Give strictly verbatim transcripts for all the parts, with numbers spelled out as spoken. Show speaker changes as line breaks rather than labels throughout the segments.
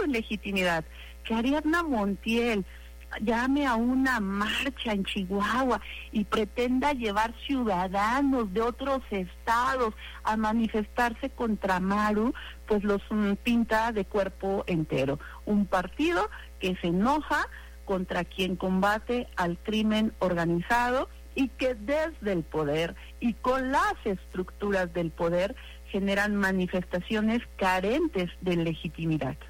en legitimidad, que Ariadna Montiel llame a una marcha en Chihuahua y pretenda llevar ciudadanos de otros estados a manifestarse contra Maru, pues los um, pinta de cuerpo entero. Un partido que se enoja contra quien combate al crimen organizado y que desde el poder y con las estructuras del poder generan manifestaciones carentes de legitimidad.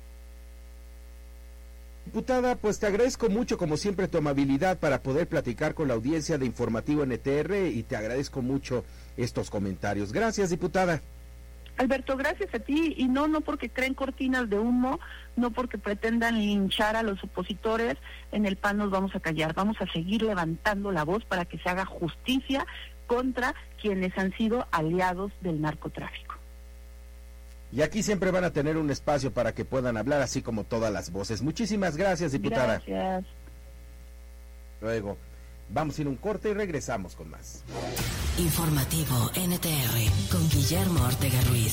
Diputada, pues te agradezco mucho, como siempre, tu amabilidad para poder platicar con la audiencia de Informativo N T R y te agradezco mucho estos comentarios. Gracias, diputada.
Alberto, gracias a ti, y no, no porque creen cortinas de humo, no porque pretendan linchar a los opositores, en el P A N nos vamos a callar, vamos a seguir levantando la voz para que se haga justicia contra quienes han sido aliados del narcotráfico.
Y aquí siempre van a tener un espacio para que puedan hablar, así como todas las voces. Muchísimas gracias, diputada.
Gracias.
Luego, vamos a ir a un corte y regresamos con más.
Informativo N T R con Guillermo Ortega Ruiz.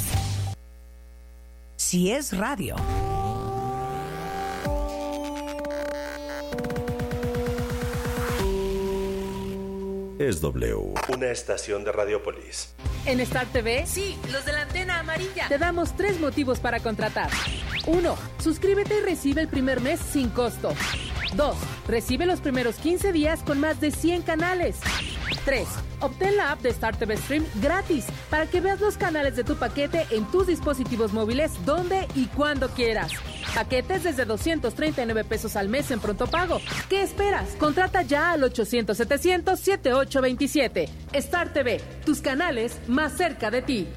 Si es radio.
Es W, una estación de Radiopolis.
En Star T V,
sí, los de la antena amarilla,
te damos tres motivos para contratar. Uno, suscríbete y recibe el primer mes sin costo. Dos, recibe los primeros quince días con más de cien canales. Tres, obtén la app de Star T V Stream gratis para que veas los canales de tu paquete en tus dispositivos móviles donde y cuando quieras. Paquetes desde doscientos treinta y nueve pesos al mes en pronto pago. ¿Qué esperas? Contrata ya al ochocientos, setecientos, setenta y ocho veintisiete. Star T V, tus canales más cerca de ti.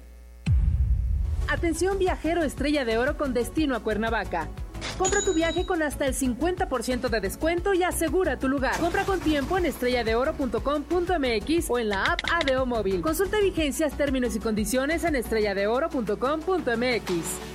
Atención viajero Estrella de Oro con destino a Cuernavaca. Compra tu viaje con hasta el cincuenta por ciento de descuento y asegura tu lugar. Compra con tiempo en estrella de oro punto com punto m x o en la app A D O Móvil. Consulta vigencias, términos y condiciones en estrella de oro punto com punto m x.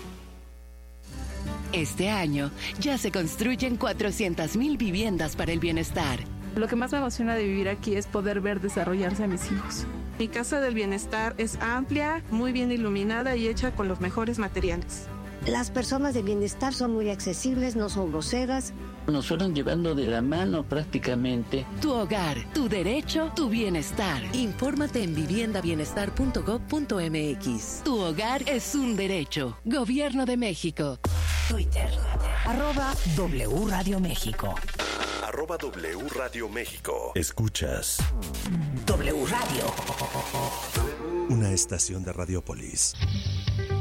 Este año ya se construyen cuatrocientas mil viviendas para el bienestar.
Lo que más me emociona de vivir aquí es poder ver desarrollarse a mis hijos. Mi casa del bienestar es amplia, muy bien iluminada y hecha con los mejores materiales.
Las personas de bienestar son muy accesibles, no son groseras.
Nos fueron llevando de la mano prácticamente.
Tu hogar, tu derecho, tu bienestar. Infórmate en vivienda bienestar punto gov punto m x. Tu hogar es un derecho. Gobierno de México.
Twitter, arroba W Radio México.
Arroba W Radio México. Escuchas
W Radio.
Una estación de Radiopolis.